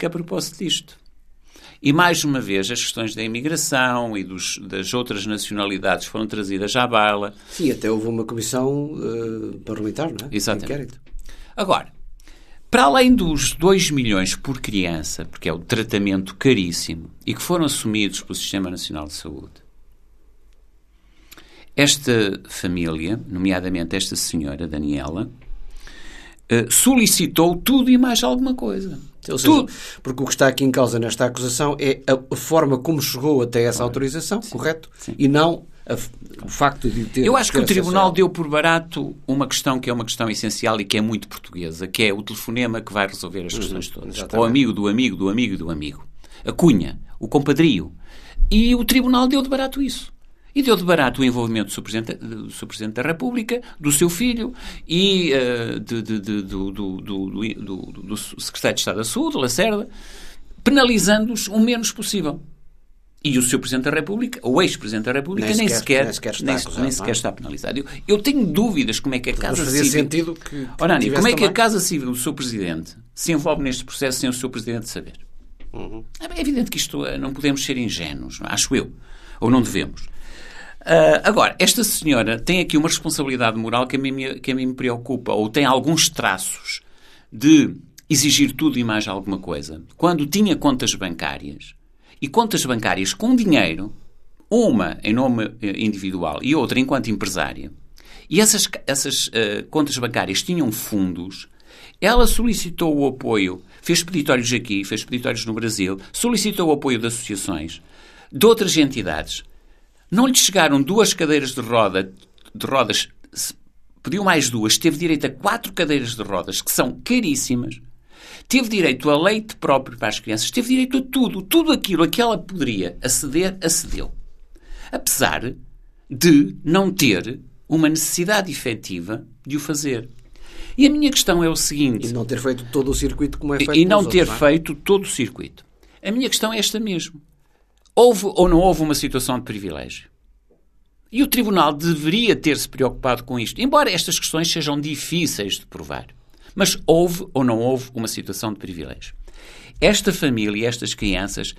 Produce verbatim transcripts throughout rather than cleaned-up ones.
política a propósito disto. E, mais uma vez, as questões da imigração e dos, das outras nacionalidades foram trazidas à baila. Sim, até houve uma comissão uh, parlamentar, não é? Exatamente. Inquérito. Agora, para além dos dois milhões por criança, porque é o tratamento caríssimo, e que foram assumidos pelo Sistema Nacional de Saúde, esta família, nomeadamente esta senhora, Daniela, uh, solicitou tudo e mais alguma coisa. Ou seja, tudo. Porque o que está aqui em causa nesta acusação é a forma como chegou até essa autorização, sim, correto? Sim. E não a, o facto de ter... Eu acho ter que o Tribunal deu por barato uma questão que é uma questão essencial e que é muito portuguesa, que é o telefonema que vai resolver as questões uhum, todas. Exatamente. O amigo do amigo do amigo do amigo. A cunha, o compadrio. E o Tribunal deu de barato isso. E deu de barato o envolvimento do seu Presidente, do seu Presidente da República, do seu filho e uh, de, de, de, do, do, do, do, do Secretário de Estado da Saúde, Lacerda, penalizando-os o menos possível. E o seu Presidente da República, o ex-Presidente da República, nem, nem sequer, nem sequer, está, nem, acusado, nem sequer está penalizado. Eu, eu tenho dúvidas como é que a Casa fazia Civil... sentido que, que Ora, Ani, como é que também? a Casa Civil do seu Presidente se envolve neste processo sem o seu Presidente saber? Uhum. É evidente que isto não podemos ser ingênuos, não? Acho eu. Ou não devemos. Uh, agora, esta senhora tem aqui uma responsabilidade moral que a, mim, que a mim me preocupa, ou tem alguns traços de exigir tudo e mais alguma coisa. Quando tinha contas bancárias, e contas bancárias com dinheiro, uma em nome individual e outra enquanto empresária, e essas, essas uh, contas bancárias tinham fundos, ela solicitou o apoio, fez peditórios aqui, fez peditórios no Brasil, solicitou o apoio de associações, de outras entidades. Não lhe chegaram duas cadeiras de, roda, de rodas, pediu mais duas, teve direito a quatro cadeiras de rodas, que são caríssimas, teve direito a leite próprio para as crianças, teve direito a tudo, tudo aquilo a que ela poderia aceder, acedeu. Apesar de não ter uma necessidade efetiva de o fazer. E a minha questão é o seguinte... E não ter feito todo o circuito como é feito. E não ter outros, não é? feito todo o circuito. A minha questão é esta mesmo. Houve ou não houve uma situação de privilégio? E o Tribunal deveria ter-se preocupado com isto, embora estas questões sejam difíceis de provar. Mas houve ou não houve uma situação de privilégio? Esta família, estas crianças,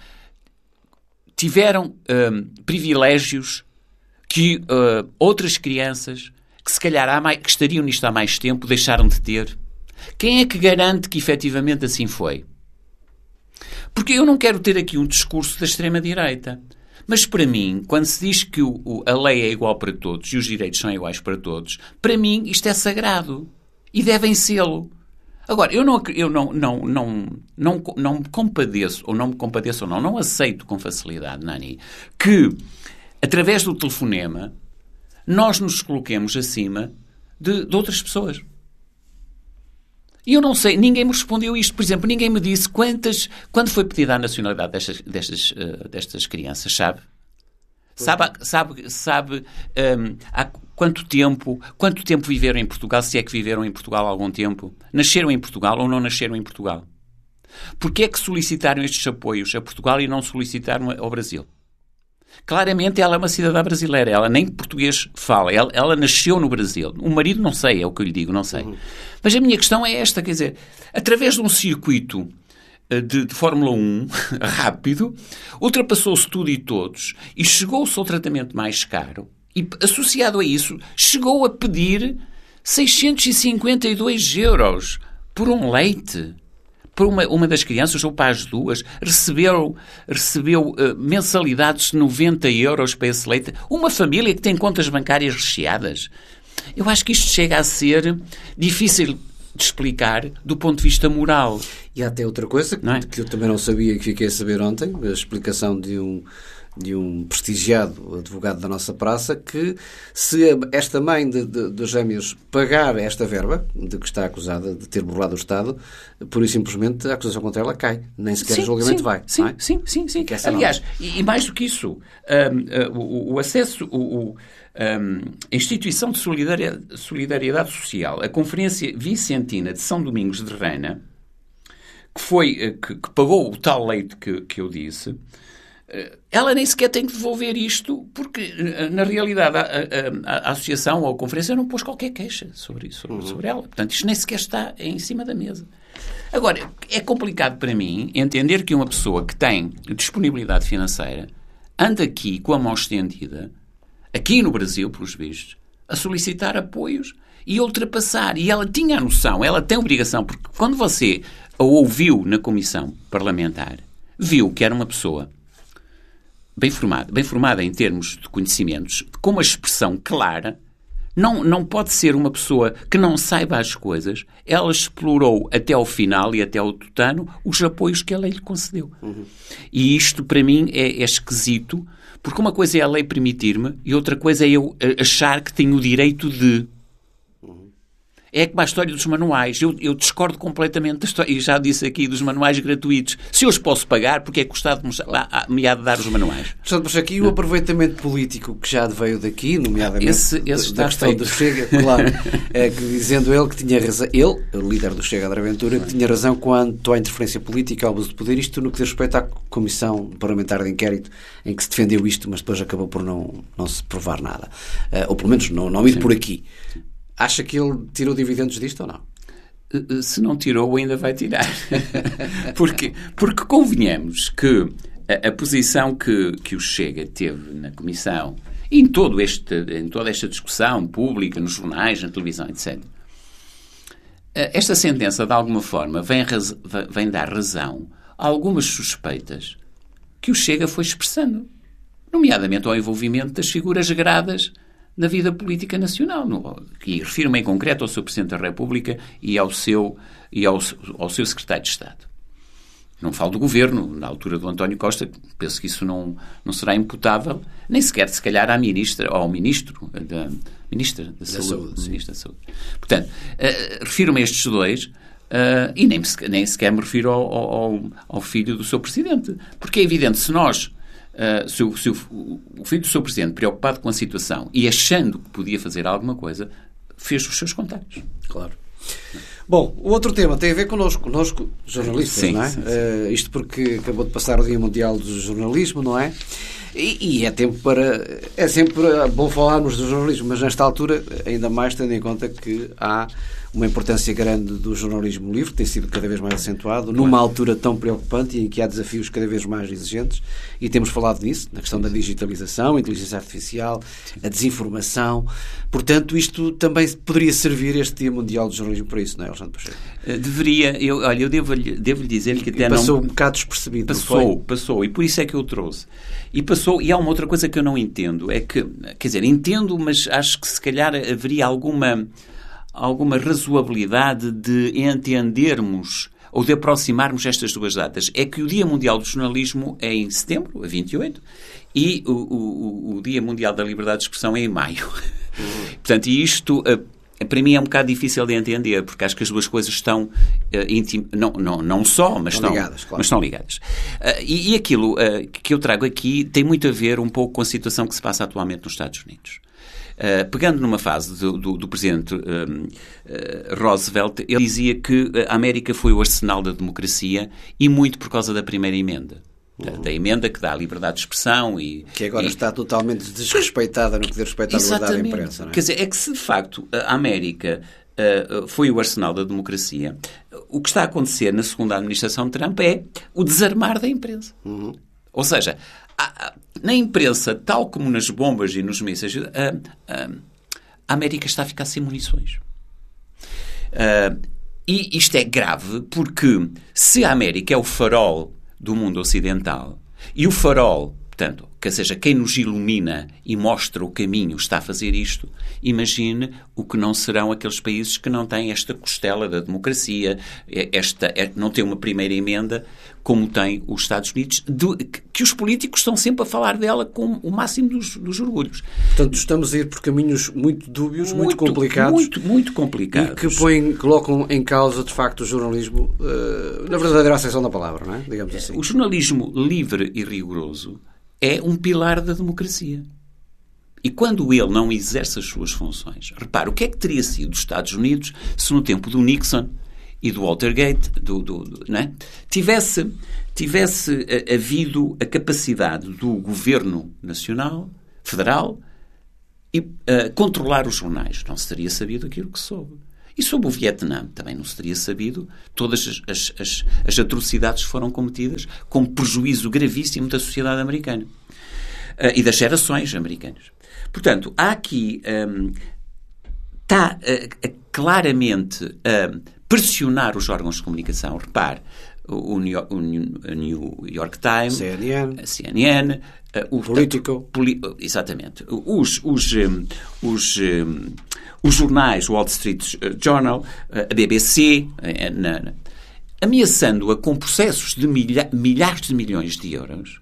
tiveram hum, privilégios que uh, outras crianças, que se calhar há mais, que estariam nisto há mais tempo, deixaram de ter. Quem é que garante que efetivamente assim foi? Porque eu não quero ter aqui um discurso da extrema-direita. Mas para mim, quando se diz que o, o, a lei é igual para todos e os direitos são iguais para todos, para mim isto é sagrado. E devem sê-lo. Agora, eu não, eu não, não, não, não, não me compadeço, ou não me compadeço ou não, não aceito com facilidade, Nani, que, através do telefonema, nós nos coloquemos acima de, de outras pessoas. E eu não sei, ninguém me respondeu isto. Por exemplo, ninguém me disse quantas, quando foi pedida a nacionalidade destas, destas, uh, destas crianças, sabe? Sabe, sabe, sabe um, há quanto tempo, quanto tempo viveram em Portugal, se é que viveram em Portugal há algum tempo? Nasceram em Portugal ou não nasceram em Portugal? Porquê é que solicitaram estes apoios a Portugal e não solicitaram ao Brasil? Claramente ela é uma cidadã brasileira, ela nem português fala, ela, ela nasceu no Brasil. O marido não sei, é o que eu lhe digo, não sei. Uhum. Mas a minha questão é esta, quer dizer, através de um circuito de, de Fórmula um rápido, ultrapassou-se tudo e todos e chegou-se ao tratamento mais caro e, associado a isso, chegou a pedir seiscentos e cinquenta e dois euros por um leite. Para uma, uma das crianças, ou para as duas, recebeu, recebeu uh, mensalidades de noventa euros para esse leite. Uma família que tem contas bancárias recheadas. Eu acho que isto chega a ser difícil de explicar do ponto de vista moral. E há até outra coisa que, é? que eu também não sabia e que fiquei a saber ontem, a explicação de um... de um prestigiado advogado da nossa praça, que se esta mãe de, de, de gêmeos pagar esta verba, de que está acusada de ter burlado o Estado, pura e simplesmente a acusação contra ela cai. Nem sequer sim, o julgamento sim, vai. Sim, não é? sim, sim. sim. Aliás, e, e mais do que isso, um, uh, o, o acesso, o, o, um, a Instituição de Solidariedade, Solidariedade Social, a Conferência Vicentina de São Domingos de Rena, que, foi, que, que pagou o tal leite que, que eu disse, ela nem sequer tem que devolver isto, porque, na realidade, a, a, a associação ou a conferência não pôs qualquer queixa sobre, sobre, uhum. sobre ela. Portanto, isto nem sequer está em cima da mesa. Agora, é complicado para mim entender que uma pessoa que tem disponibilidade financeira anda aqui com a mão estendida, aqui no Brasil, pelos vistos, a solicitar apoios e a ultrapassar. E ela tinha a noção, ela tem a obrigação, porque quando você a ouviu na comissão parlamentar, viu que era uma pessoa bem formada, bem formada em termos de conhecimentos, com uma expressão clara. Não, não pode ser uma pessoa que não saiba as coisas. Ela explorou até ao final e até ao tutano os apoios que a lei lhe concedeu. Uhum. E isto, para mim, é, é esquisito, porque uma coisa é a lei permitir-me e outra coisa é eu achar que tenho o direito de... É como a história dos manuais. Eu, eu discordo completamente da história, e já disse aqui, dos manuais gratuitos. Se eu os posso pagar, porque é que o Estado me há de dar os manuais? Mas aqui o aproveitamento político que já veio daqui, nomeadamente esse, esse da questão feito. do Chega, claro, é que, dizendo ele que tinha razão, ele, o líder do Chega da Aventura, que tinha razão quanto à interferência política, ao abuso de poder, isto no que diz respeito à Comissão Parlamentar de Inquérito, em que se defendeu isto, mas depois acabou por não, não se provar nada. Uh, ou pelo menos não, não ir Sim. por aqui. Acha que ele tirou dividendos disto ou não? Se não tirou, ainda vai tirar. Porque, porque convenhamos que a, a posição que, que o Chega teve na Comissão, e em, todo este, em toda esta discussão pública, nos jornais, na televisão, etcétera, esta sentença, de alguma forma, vem, raz, vem dar razão a algumas suspeitas que o Chega foi expressando, nomeadamente ao envolvimento das figuras gradas na vida política nacional. E refiro-me em concreto ao seu Presidente da República e ao seu, e ao, ao seu Secretário de Estado. Não falo do Governo, na altura do António Costa, penso que isso não, não será imputável, nem sequer, se calhar, à Ministra, ou ao Ministro da, ministra da, da Saúde. Saúde ministra da Saúde. Portanto, uh, refiro-me a estes dois, uh, e nem, nem sequer me refiro ao, ao, ao filho do seu Presidente. Porque é evidente, se nós Uh, se, o, se o, o filho do seu Presidente, preocupado com a situação e achando que podia fazer alguma coisa, fez os seus contactos. Claro. Bom, o outro tema tem a ver connosco, connosco jornalistas, sim, não é? Sim, sim. Uh, isto porque acabou de passar o Dia Mundial do Jornalismo, não é? E, e é tempo para... É sempre bom falarmos do jornalismo, mas nesta altura, ainda mais tendo em conta que há uma importância grande do jornalismo livre, que tem sido cada vez mais acentuado, numa altura tão preocupante e em que há desafios cada vez mais exigentes, e temos falado disso, na questão da digitalização, a inteligência artificial, a desinformação. Portanto, isto também poderia servir, este Dia Mundial do Jornalismo, para isso, não é, Alexandre Pacheco? Deveria. Eu, olha, eu devo-lhe devo dizer que até passou não... Passou um bocado bocado despercebido. Passou, passou, e por isso é que eu trouxe. E passou, e há uma outra coisa que eu não entendo, é que, quer dizer, entendo, mas acho que se calhar haveria alguma... alguma razoabilidade de entendermos ou de aproximarmos estas duas datas. É que o Dia Mundial do Jornalismo é em setembro, a vinte e oito, e o, o, o Dia Mundial da Liberdade de Expressão é em maio. Uhum. Portanto, e isto, para mim, é um bocado difícil de entender, porque acho que as duas coisas estão intim... não, não, não só, mas estão, estão ligadas. Claro. Mas estão ligadas. E, e aquilo que eu trago aqui tem muito a ver um pouco com a situação que se passa atualmente nos Estados Unidos. Uh, pegando numa fase do, do, do presidente uh, uh, Roosevelt, ele dizia que a América foi o arsenal da democracia e muito por causa da primeira emenda. Uhum. Da, da emenda que dá a liberdade de expressão e... Que agora e... está totalmente desrespeitada no que diz respeito à liberdade da imprensa, não é? Quer dizer, é que se de facto a América uh, foi o arsenal da democracia, o que está a acontecer na segunda administração de Trump é o desarmar da imprensa. Uhum. Ou seja... Na imprensa, tal como nas bombas e nos mísseis, a, a, a América está a ficar sem munições. Uh, e isto é grave porque se a América é o farol do mundo ocidental e o farol, portanto, que seja quem nos ilumina e mostra o caminho está a fazer isto, imagine o que não serão aqueles países que não têm esta costela da democracia, esta, não têm uma primeira emenda como tem os Estados Unidos, de, que os políticos estão sempre a falar dela com o máximo dos, dos orgulhos. Portanto, estamos a ir por caminhos muito dúbios, muito, muito complicados. Muito, muito complicados. E que põem, colocam em causa, de facto, o jornalismo, uh, na verdadeira acessão da palavra, não é? Digamos assim. O jornalismo livre e rigoroso é um pilar da democracia. E quando ele não exerce as suas funções, repara, o que é que teria sido dos Estados Unidos se no tempo do Nixon e do Watergate do, do, do, não é? tivesse, tivesse havido a capacidade do governo nacional, federal, e uh, controlar os jornais? Não se teria sabido aquilo que soube. E sobre o Vietnã também não se teria sabido todas as, as, as, as atrocidades que foram cometidas com prejuízo gravíssimo da sociedade americana uh, e das gerações americanas. Portanto, há aqui... Um, está uh, uh, claramente a uh, pressionar os órgãos de comunicação. Repare, o New York, o New York Times, C N N, a C N N, uh, o Politico. Poli, exatamente. Os, os, um, os, um, os jornais, o Wall Street Journal, a B B C, na, na, ameaçando-a com processos de milha, milhares de milhões de euros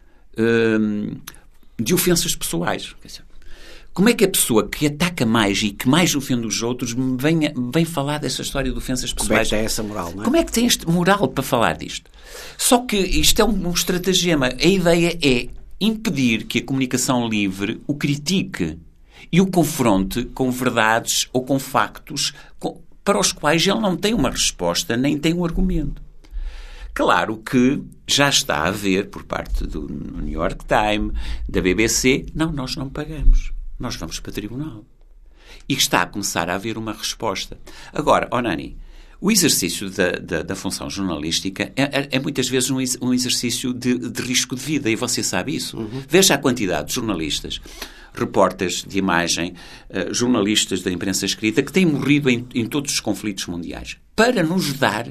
um, de ofensas pessoais. Como é que a pessoa que ataca mais e que mais ofende os outros vem, vem falar dessa história de ofensas pessoais? Como é que tem essa moral, não é? Como é que tem este moral para falar disto? Só que isto é um, um estratagema. A ideia é impedir que a comunicação livre o critique e o confronte com verdades ou com factos com, para os quais ele não tem uma resposta nem tem um argumento. Claro que já está a haver, por parte do New York Times, da B B C, não, nós não pagamos. Nós vamos para o tribunal. E está a começar a haver uma resposta. Agora, oh Nani, o exercício da, da, da função jornalística é, é, é muitas vezes um, um exercício de, de risco de vida, e você sabe isso. Uhum. Veja a quantidade de jornalistas, repórteres de imagem, uh, jornalistas da imprensa escrita, que têm morrido em, em todos os conflitos mundiais, para nos dar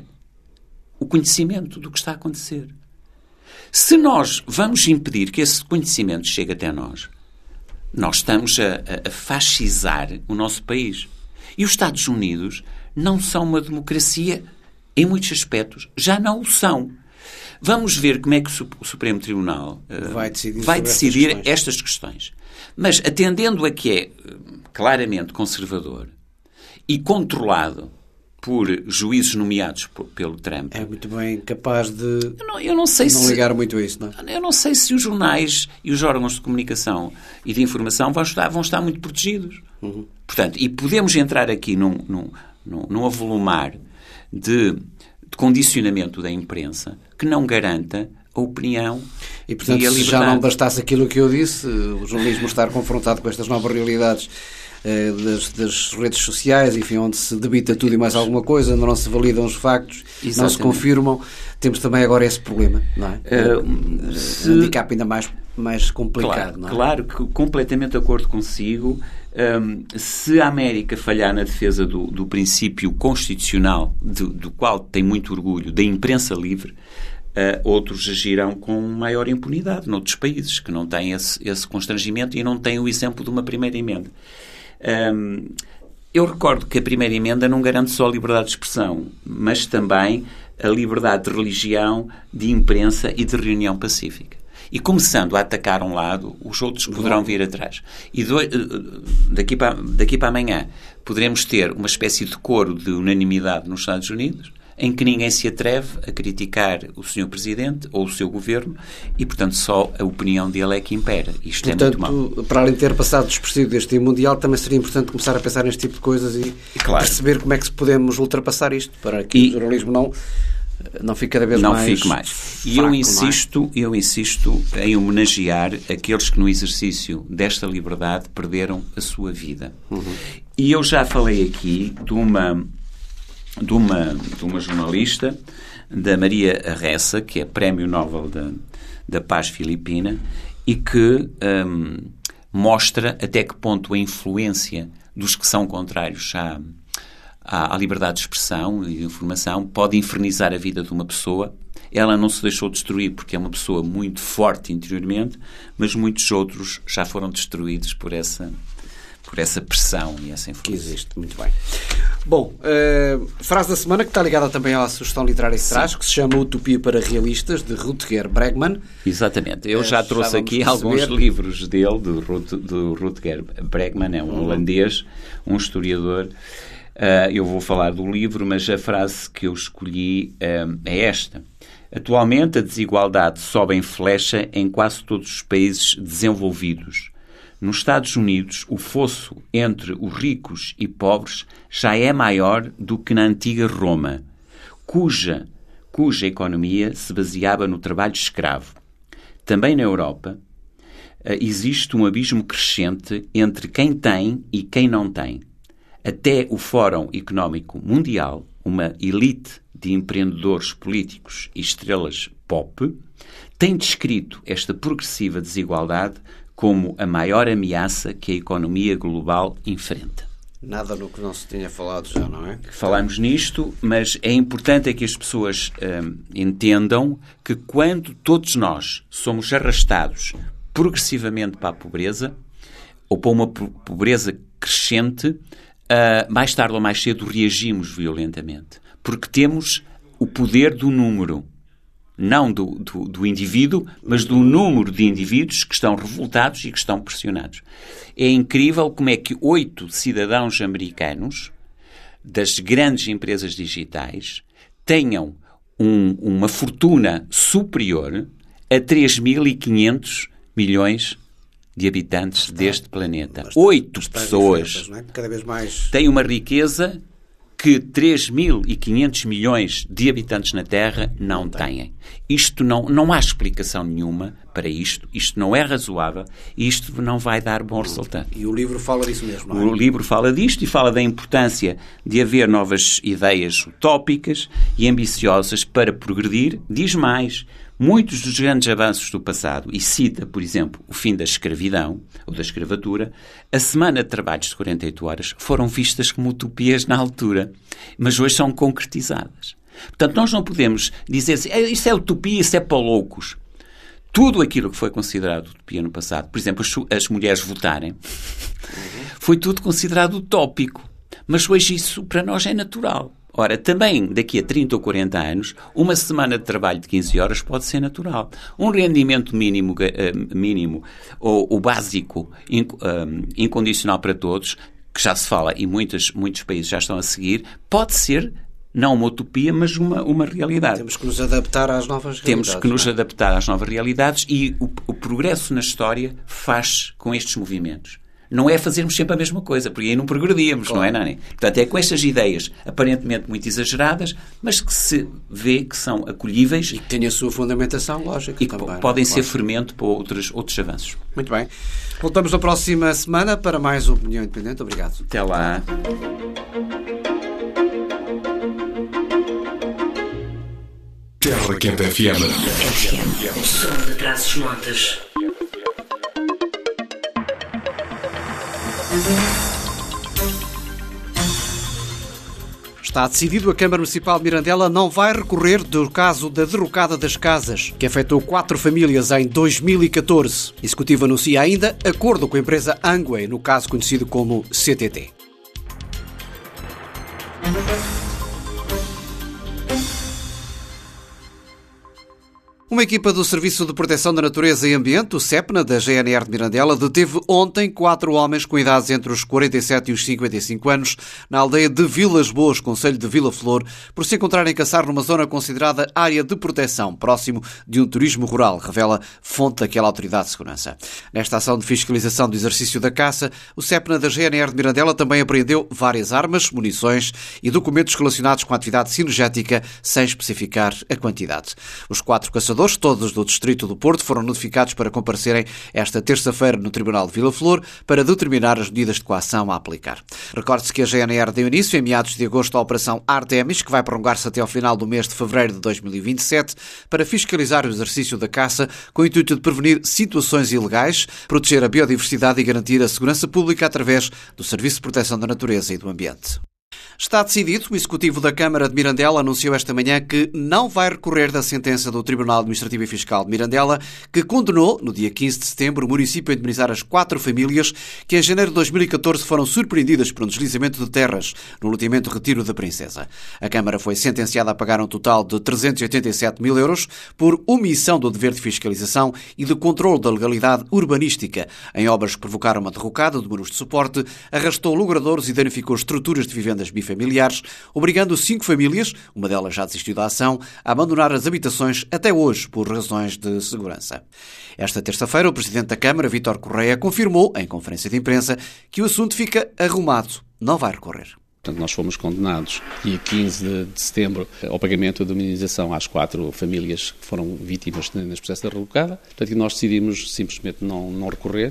o conhecimento do que está a acontecer. Se nós vamos impedir que esse conhecimento chegue até nós, nós estamos a, a fascizar o nosso país. E os Estados Unidos não são uma democracia, em muitos aspectos, já não o são. Vamos ver como é que o Supremo Tribunal uh, vai decidir, vai decidir estas, questões. estas questões. Mas, atendendo a que é claramente conservador e controlado por juízes nomeados por, pelo Trump... É muito bem capaz de eu não, eu não, sei não se, ligar muito a isso, não é? Eu não sei se os jornais e os órgãos de comunicação e de informação vão estar, vão estar muito protegidos. Uhum. Portanto, e podemos entrar aqui num, num, num, num avolumar de, de condicionamento da imprensa que não garanta a opinião e, portanto, e a liberdade. Se já não bastasse aquilo que eu disse, o jornalismo estar confrontado com estas novas realidades Das, das redes sociais, enfim, onde se debita tudo e mais alguma coisa, onde não se validam os factos, Exatamente. Não se confirmam, temos também agora esse problema, não é? Uh, se... Um handicap ainda mais, mais complicado, claro, não é? Claro, que completamente de acordo consigo. Um, se a América falhar na defesa do, do princípio constitucional, do, do qual tem muito orgulho, da imprensa livre, Uh, outros agirão com maior impunidade noutros países que não têm esse, esse constrangimento e não têm o exemplo de uma primeira emenda. Um, eu recordo que a primeira emenda não garante só a liberdade de expressão, mas também a liberdade de religião, de imprensa e de reunião pacífica. E começando a atacar um lado, os outros poderão vir atrás. E do, daqui, para, daqui para amanhã poderemos ter uma espécie de coro de unanimidade nos Estados Unidos, em que ninguém se atreve a criticar o senhor Presidente ou o seu Governo e, portanto, só a opinião dele é que impera. Isto portanto, é muito mau. Para além de ter passado despercebido deste dia mundial, também seria importante começar a pensar neste tipo de coisas e claro. perceber como é que podemos ultrapassar isto, para que e o jornalismo não, não fique cada vez não mais... Não fique mais. Fraco, e eu insisto, é? eu insisto em homenagear aqueles que no exercício desta liberdade perderam a sua vida. Uhum. E eu já falei aqui de uma... De uma, de uma jornalista, da Maria Ressa, que é Prémio Nobel da, da Paz Filipina, e que um, mostra até que ponto a influência dos que são contrários à, à, à liberdade de expressão e de informação pode infernizar a vida de uma pessoa. Ela não se deixou destruir porque é uma pessoa muito forte interiormente, mas muitos outros já foram destruídos por essa... por essa pressão e essa influência. Que existe, muito bem. Bom, uh, frase da semana que está ligada também à sugestão literária que traz, que se chama Utopia para Realistas, de Rutger Bregman. Exatamente. Eu já uh, trouxe já aqui perceber. alguns livros dele, do, Rut, do Rutger Bregman, é um uhum. holandês, um historiador. Uh, eu vou falar do livro, mas a frase que eu escolhi uh, é esta. Atualmente a desigualdade sobe em flecha em quase todos os países desenvolvidos. Nos Estados Unidos, o fosso entre os ricos e pobres já é maior do que na antiga Roma, cuja, cuja economia se baseava no trabalho escravo. Também na Europa, existe um abismo crescente entre quem tem e quem não tem. até o Fórum Económico Mundial, uma elite de empreendedores políticos e estrelas pop, tem descrito esta progressiva desigualdade como a maior ameaça que a economia global enfrenta. Nada no que não se tinha falado já, não é? Falamos nisto, mas é importante é que as pessoas hum, entendam que quando todos nós somos arrastados progressivamente para a pobreza, ou para uma pobreza crescente, uh, mais tarde ou mais cedo reagimos violentamente. Porque temos o poder do número. Não do, do, do indivíduo, mas do número de indivíduos que estão revoltados e que estão pressionados. É incrível como é que oito cidadãos americanos das grandes empresas digitais tenham um, uma fortuna superior a três mil e quinhentos milhões de habitantes está, deste planeta. Oito pessoas não é? Cada vez mais... têm uma riqueza que três mil e quinhentos milhões de habitantes na Terra não, não têm. Isto não, não há explicação nenhuma para isto. Isto não é razoável e isto não vai dar bom resultado. E o livro fala disso mesmo, não é? O livro fala disto e fala da importância de haver novas ideias utópicas e ambiciosas para progredir. Diz mais, muitos dos grandes avanços do passado, e cita, por exemplo, o fim da escravidão, ou da escravatura, a semana de trabalhos de quarenta e oito horas foram vistas como utopias na altura, mas hoje são concretizadas. Portanto, nós não podemos dizer assim, isso é utopia, isso é para loucos. Tudo aquilo que foi considerado utopia no passado, por exemplo, as, as mulheres votarem, foi tudo considerado utópico, mas hoje isso para nós é natural. Ora, também daqui a trinta ou quarenta anos, uma semana de trabalho de quinze horas pode ser natural. Um rendimento mínimo, uh, mínimo ou o básico, in, um, incondicional para todos, que já se fala e muitos, muitos países já estão a seguir, pode ser não uma utopia, mas uma, uma realidade. Temos que nos adaptar às novas realidades. Temos que nos não é? adaptar às novas realidades e o, o progresso na história faz com estes movimentos. Não é fazermos sempre a mesma coisa, porque aí não progredíamos, claro. Não é, Nani? Portanto, é com estas ideias aparentemente muito exageradas, mas que se vê que são acolhíveis. E que têm a sua fundamentação lógica. E que também, podem ser lógico. fermento para outros, outros avanços. Muito bem. Voltamos na próxima semana para mais Opinião Independente. Obrigado. Até lá. Terra Quente F M. Som de Trás-os-Montes. Está decidido, a Câmara Municipal de Mirandela não vai recorrer do caso da derrocada das casas, que afetou quatro famílias em dois mil e catorze. O Executivo anuncia ainda acordo com a empresa Angway, no caso conhecido como C T T. Uma equipa do Serviço de Proteção da Natureza e Ambiente, o SEPNA, da G N R de Mirandela, deteve ontem quatro homens com idades entre os quarenta e sete e os cinquenta e cinco anos na aldeia de Vilas Boas, concelho de Vila Flor, por se encontrarem a caçar numa zona considerada área de proteção, próximo de um turismo rural, revela fonte daquela autoridade de segurança. Nesta ação de fiscalização do exercício da caça, o SEPNA da G N R de Mirandela também apreendeu várias armas, munições e documentos relacionados com a atividade cinegética, sem especificar a quantidade. Os quatro caçadores, todos do Distrito do Porto, foram notificados para comparecerem esta terça-feira no Tribunal de Vila Flor para determinar as medidas de coação a aplicar. Recorde-se que a G N R deu início, em meados de agosto, à Operação Artemis, que vai prolongar-se até ao final do mês de fevereiro de dois mil e vinte e sete, para fiscalizar o exercício da caça com o intuito de prevenir situações ilegais, proteger a biodiversidade e garantir a segurança pública através do Serviço de Proteção da Natureza e do Ambiente. Está decidido. O Executivo da Câmara de Mirandela anunciou esta manhã que não vai recorrer da sentença do Tribunal Administrativo e Fiscal de Mirandela, que condenou, no dia quinze de setembro, o município a indemnizar as quatro famílias que em janeiro de dois mil e catorze foram surpreendidas por um deslizamento de terras no loteamento Retiro da Princesa. A Câmara foi sentenciada a pagar um total de trezentos e oitenta e sete mil euros por omissão do dever de fiscalização e de controle da legalidade urbanística em obras que provocaram uma derrocada de muros de suporte, arrastou logradouros e danificou estruturas de vivendas bifamiliares, obrigando cinco famílias, uma delas já desistiu da ação, a abandonar as habitações até hoje por razões de segurança. Esta terça-feira, o Presidente da Câmara, Vítor Correia, confirmou, em conferência de imprensa, que o assunto fica arrumado, não vai recorrer. Portanto, nós fomos condenados, dia quinze de setembro, ao pagamento de indemnização às quatro famílias que foram vítimas neste processo da derrocada. Portanto, nós decidimos simplesmente não, não recorrer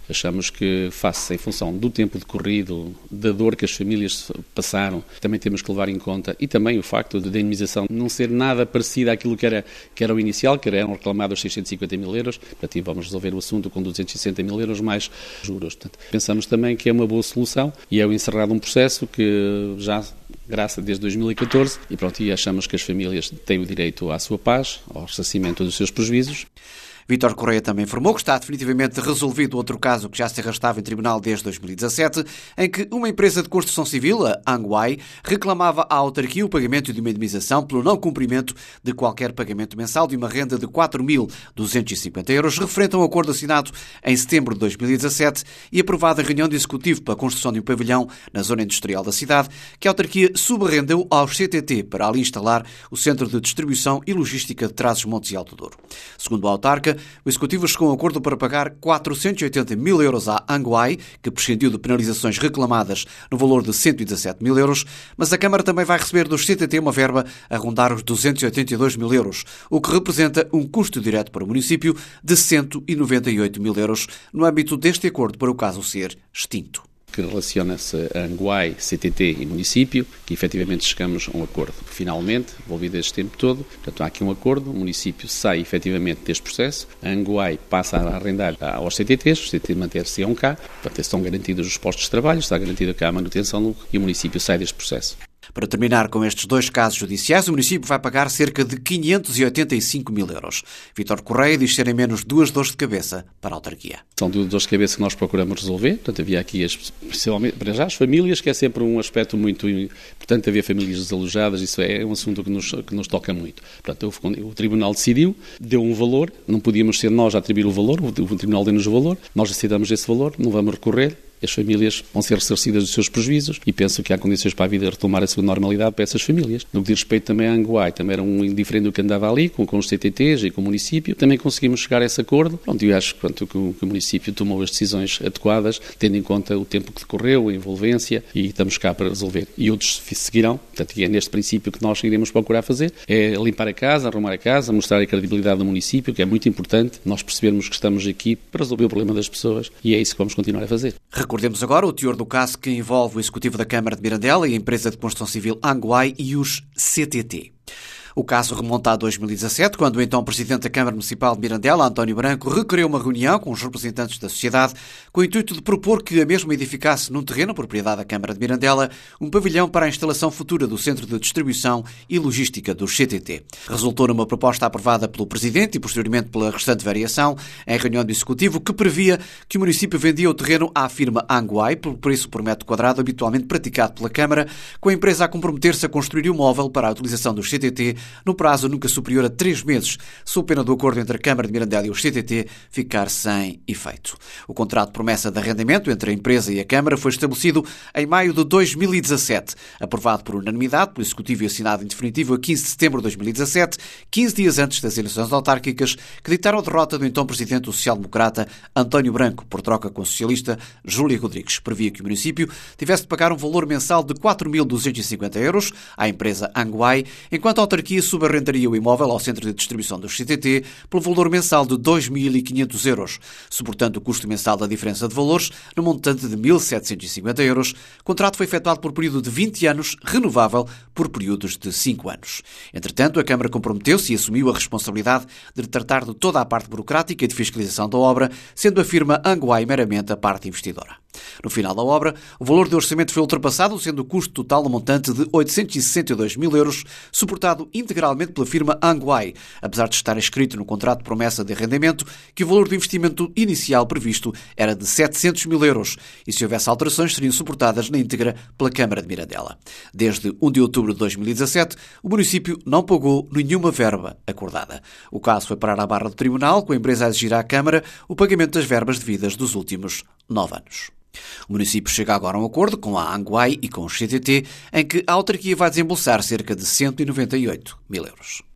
Achamos que, face em função do tempo decorrido, da dor que as famílias passaram, também temos que levar em conta, e também o facto de a indemnização não ser nada parecida àquilo que era, que era o inicial, que eram reclamados seiscentos e cinquenta mil euros, portanto, e vamos resolver o assunto com duzentos e sessenta mil euros mais juros. Portanto, pensamos também que é uma boa solução e é o encerrado um processo que já graça desde dois mil e catorze e pronto, e achamos que as famílias têm o direito à sua paz, ao ressarcimento dos seus prejuízos. Vítor Correia também informou que está definitivamente resolvido outro caso que já se arrastava em tribunal desde dois mil e dezassete, em que uma empresa de construção civil, a Anguai, reclamava à autarquia o pagamento de uma indemnização pelo não cumprimento de qualquer pagamento mensal de uma renda de quatro mil duzentos e cinquenta euros, referente a um acordo assinado em setembro de dois mil e dezassete e aprovado em reunião de executivo para a construção de um pavilhão na zona industrial da cidade, que a autarquia subarrendeu aos C T T para ali instalar o Centro de Distribuição e Logística de Trás-os-Montes e Alto Douro. Segundo a autarca, o Executivo chegou a um acordo para pagar quatrocentos e oitenta mil euros à Anguai, que prescindiu de penalizações reclamadas no valor de cento e dezassete mil euros, mas a Câmara também vai receber dos C T T uma verba a rondar os duzentos e oitenta e dois mil euros, o que representa um custo direto para o município de cento e noventa e oito mil euros no âmbito deste acordo para o caso ser extinto. Que relaciona-se a Anguai, C T T e município, que efetivamente chegamos a um acordo. Finalmente, envolvido este tempo todo, portanto há aqui um acordo, o município sai efetivamente deste processo, a Anguai passa a arrendar aos C T Ts, os C T T manter-se-ão cá, portanto estão garantidos os postos de trabalho, está garantida cá a manutenção e o município sai deste processo. Para terminar com estes dois casos judiciais, o município vai pagar cerca de quinhentos e oitenta e cinco mil euros. Vítor Correia diz serem menos duas dores de cabeça para a autarquia. São duas dores de cabeça que nós procuramos resolver. Portanto, havia aqui, especialmente para já, as famílias, que é sempre um aspecto muito importante. Havia famílias desalojadas, isso é um assunto que nos, que nos toca muito. Portanto, o, o Tribunal decidiu, deu um valor, não podíamos ser nós a atribuir o valor, o, o Tribunal deu-nos o valor, nós aceitamos esse valor, não vamos recorrer. As famílias vão ser ressarcidas dos seus prejuízos e penso que há condições para a vida retomar a sua normalidade para essas famílias. No que diz respeito também à Anguai, também era um indiferente do que andava ali, com, com os C T Ts e com o município, também conseguimos chegar a esse acordo. Pronto, eu acho pronto, que, o, que o município tomou as decisões adequadas, tendo em conta o tempo que decorreu, a envolvência, e estamos cá para resolver. E outros seguirão, portanto, é neste princípio que nós iremos procurar fazer, é limpar a casa, arrumar a casa, mostrar a credibilidade do município, que é muito importante, nós percebermos que estamos aqui para resolver o problema das pessoas e é isso que vamos continuar a fazer. Recordemos agora o teor do caso que envolve o Executivo da Câmara de Mirandela e a empresa de construção civil Anguai e os C T T. O caso remonta a dois mil e dezassete, quando o então Presidente da Câmara Municipal de Mirandela, António Branco, requeriu uma reunião com os representantes da sociedade com o intuito de propor que a mesma edificasse num terreno, propriedade da Câmara de Mirandela, um pavilhão para a instalação futura do Centro de Distribuição e Logística dos C T T. Resultou numa proposta aprovada pelo Presidente e posteriormente pela restante variação em reunião do Executivo que previa que o município vendia o terreno à firma Anguai pelo preço por metro quadrado habitualmente praticado pela Câmara, com a empresa a comprometer-se a construir um móvel para a utilização dos C T T no prazo nunca superior a três meses, sob pena do acordo entre a Câmara de Mirandela e o C T T ficar sem efeito. O contrato de promessa de arrendamento entre a empresa e a Câmara foi estabelecido em maio de dois mil e dezassete, aprovado por unanimidade pelo Executivo e assinado em definitivo a quinze de setembro de dois mil e dezassete, quinze dias antes das eleições autárquicas, que ditaram a derrota do então Presidente do social-democrata António Branco, por troca com o socialista Júlio Rodrigues. Previa que o município tivesse de pagar um valor mensal de quatro mil duzentos e cinquenta euros à empresa Anguai, enquanto a autarquia subarrendaria o imóvel ao Centro de Distribuição dos C T T pelo valor mensal de dois mil e quinhentos euros, suportando o custo mensal da diferença de valores no montante de mil setecentos e cinquenta euros. O contrato foi efetuado por período de vinte anos, renovável por períodos de cinco anos. Entretanto, a Câmara comprometeu-se e assumiu a responsabilidade de tratar de toda a parte burocrática e de fiscalização da obra, sendo a firma Anguai meramente a parte investidora. No final da obra, o valor do orçamento foi ultrapassado, sendo o custo total no montante de oitocentos e sessenta e dois mil euros, suportado integralmente pela firma Anguai, apesar de estar escrito no contrato de promessa de arrendamento que o valor do investimento inicial previsto era de setecentos mil euros e, se houvesse alterações, seriam suportadas na íntegra pela Câmara de Mirandela. Desde um de outubro de dois mil e dezassete, o município não pagou nenhuma verba acordada. O caso foi parar à barra do Tribunal, com a empresa a exigir à Câmara o pagamento das verbas devidas dos últimos nove anos. O município chega agora a um acordo com a Anguai e com os C T T, em que a autarquia vai desembolsar cerca de cento e noventa e oito mil euros.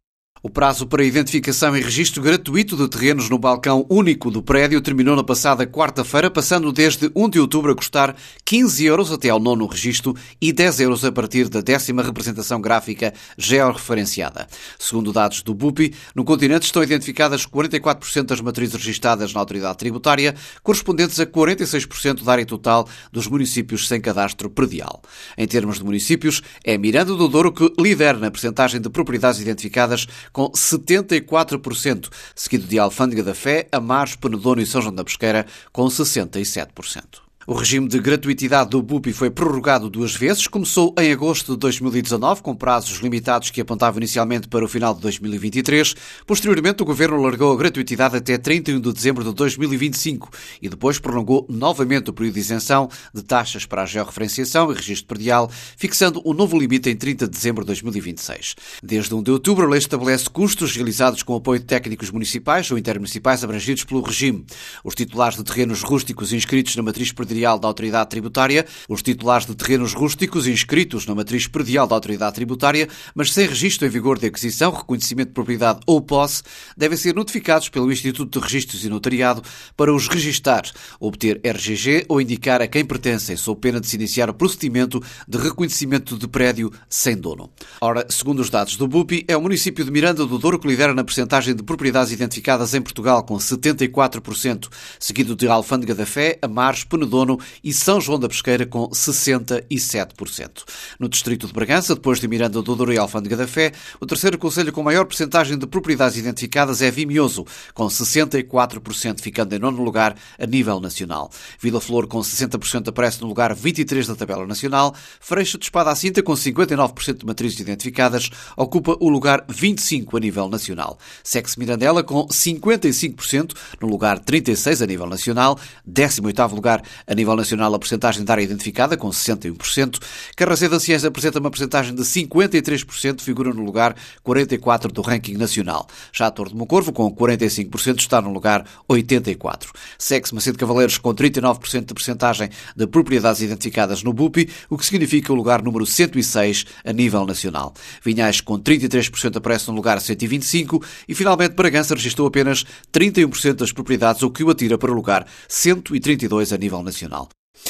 O prazo para identificação e registro gratuito de terrenos no balcão único do prédio terminou na passada quarta-feira, passando desde um de outubro a custar quinze euros até ao nono registro e dez euros a partir da décima representação gráfica georreferenciada. Segundo dados do B U P I, no continente estão identificadas quarenta e quatro por cento das matrizes registadas na autoridade tributária, correspondentes a quarenta e seis por cento da área total dos municípios sem cadastro predial. Em termos de municípios, é Miranda do Douro que lidera na percentagem de propriedades identificadas com setenta e quatro por cento, seguido de Alfândega da Fé, Amares, Penedono e São João da Pesqueira, com sessenta e sete por cento. O regime de gratuitidade do B U P I foi prorrogado duas vezes. Começou em agosto de dois mil e dezanove, com prazos limitados que apontavam inicialmente para o final de dois mil e vinte e três. Posteriormente, o Governo alargou a gratuitidade até trinta e um de dezembro de dois mil e vinte e cinco e depois prolongou novamente o período de isenção de taxas para a georreferenciação e registro predial, fixando o novo limite em trinta de dezembro de dois mil e vinte e seis. Desde um de outubro, a lei estabelece custos realizados com apoio de técnicos municipais ou intermunicipais abrangidos pelo regime. Os titulares de terrenos rústicos inscritos na matriz predial da autoridade tributária, os titulares de terrenos rústicos inscritos na matriz predial da autoridade tributária, mas sem registro em vigor de aquisição, reconhecimento de propriedade ou posse, devem ser notificados pelo Instituto de Registros e Notariado para os registar, obter R G G ou indicar a quem pertencem, sob pena de se iniciar o procedimento de reconhecimento de prédio sem dono. Ora, segundo os dados do B U P I, é o município de Miranda do Douro que lidera na percentagem de propriedades identificadas em Portugal, com setenta e quatro por cento, seguido de Alfândega da Fé, Amares, Penedono e São João da Pesqueira, com sessenta e sete por cento. No distrito de Bragança, depois de Miranda do Douro e Alfândega da Fé, o terceiro concelho com maior percentagem de propriedades identificadas é Vimioso, com sessenta e quatro por cento, ficando em nono lugar a nível nacional. Vila Flor, com sessenta por cento, aparece no lugar vinte e três da tabela nacional. Freixo de Espada à Cinta, com cinquenta e nove por cento de matrizes identificadas, ocupa o lugar vinte e cinco a nível nacional. Segue-se Mirandela, com cinquenta e cinco por cento, no lugar trinta e seis a nível nacional. décimo oitavo lugar a nível nacional a percentagem de área identificada, com sessenta e um por cento. Carrasé de Anciães apresenta uma percentagem de cinquenta e três por cento, figura no lugar quarenta e quatro do ranking nacional. Já a Torre de Moncorvo, com quarenta e cinco por cento, está no lugar oitenta e quatro. Segue-se Macedo Cavaleiros, com trinta e nove por cento de percentagem de propriedades identificadas no B U P I, o que significa o lugar número cento e seis a nível nacional. Vinhais, com trinta e três por cento, aparece no lugar cento e vinte e cinco e, finalmente, Bragança registrou apenas trinta e um por cento das propriedades, o que o atira para o lugar cento e trinta e dois a nível nacional.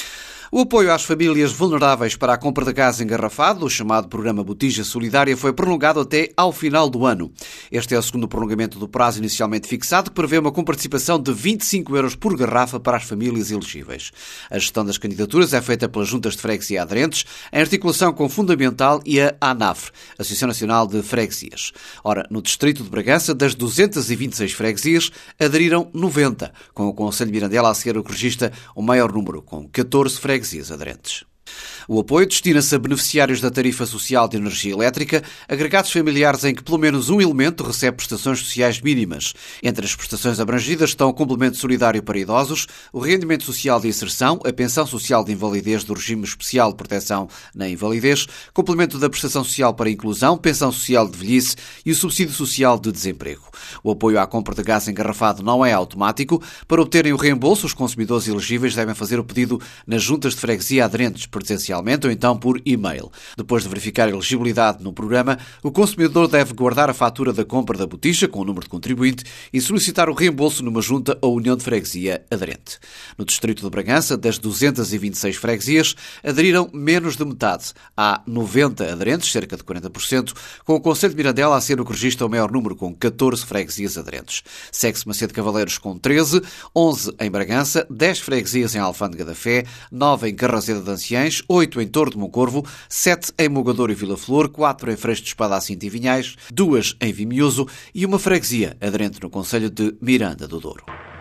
O apoio às famílias vulneráveis para a compra de gás engarrafado, o chamado Programa Botija Solidária, foi prolongado até ao final do ano. Este é o segundo prolongamento do prazo inicialmente fixado, que prevê uma comparticipação de vinte e cinco euros por garrafa para as famílias elegíveis. A gestão das candidaturas é feita pelas juntas de freguesia aderentes, em articulação com o Fundamental e a ANAFRE, Associação Nacional de Freguesias. Ora, no distrito de Bragança, das duzentas e vinte e seis freguesias, aderiram noventa, com o Concelho de Mirandela a ser o que registra o maior número, com catorze freguesias aderentes. O apoio destina-se a beneficiários da tarifa social de energia elétrica, agregados familiares em que pelo menos um elemento recebe prestações sociais mínimas. Entre as prestações abrangidas estão o complemento solidário para idosos, o rendimento social de inserção, a pensão social de invalidez do regime especial de proteção na invalidez, complemento da prestação social para inclusão, pensão social de velhice e o subsídio social de desemprego. O apoio à compra de gás engarrafado não é automático. Para obterem o reembolso, os consumidores elegíveis devem fazer o pedido nas juntas de freguesia aderentes, presencialmente ou então por e-mail. Depois de verificar a elegibilidade no programa, o consumidor deve guardar a fatura da compra da botija com o número de contribuinte e solicitar o reembolso numa junta ou união de freguesia aderente. No distrito de Bragança, das duzentas e vinte e seis freguesias, aderiram menos de metade. Há noventa aderentes, cerca de quarenta por cento, com o Concelho de Mirandela a ser o que registra o maior número, com catorze freguesias aderentes. Segue-se Macedo Cavaleiros com treze, onze em Bragança, dez freguesias em Alfândega da Fé, nove em Carraseda de Anciães, oito em Torre de Moncorvo, sete em Mogador e Vila Flor, quatro em Freixo de Espada à Cinta e Vinhais, duas em Vimioso e uma freguesia aderente no concelho de Miranda do Douro.